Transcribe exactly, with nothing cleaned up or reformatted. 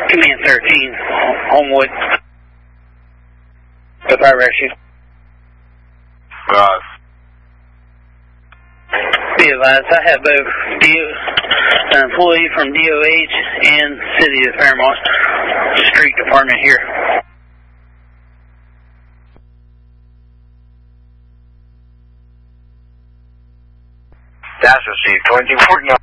Command thirteen, Homewood. The fire rescue. Right. Be advised, I have both D O, an employee from D O H and City of Fairmont Street Department here. That's received twenty forty-nine.